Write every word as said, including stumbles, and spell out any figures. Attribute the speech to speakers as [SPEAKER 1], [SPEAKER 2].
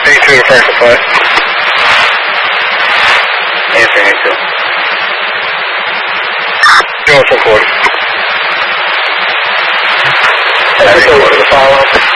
[SPEAKER 1] thirty-three, repair for five. Answering eight two. Zero for quarter. That's the follow-up.